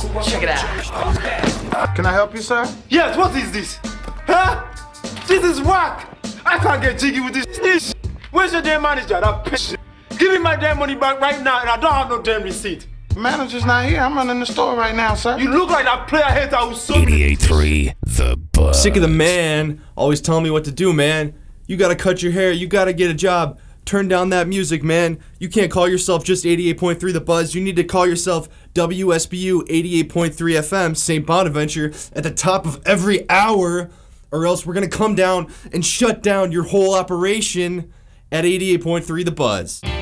Check it out. Can I help you, sir? Yes, what is this? Huh? This is whack. I can't get jiggy with this. Where's your damn manager? That bitch. Give me my damn money back right now, and I don't have no damn receipt. Manager's not here. I'm running the store right now, sir. You look like that player hater who sold me. 88.3 The Buzz. Sick of the man always telling me what to do, man. You gotta cut your hair. You gotta get a job. Turn down that music, man. You can't call yourself just 88.3 The Buzz. You need to call yourself WSBU 88.3 FM, St. Bonaventure, at the top of every hour, or else we're gonna come down and shut down your whole operation at 88.3 The Buzz.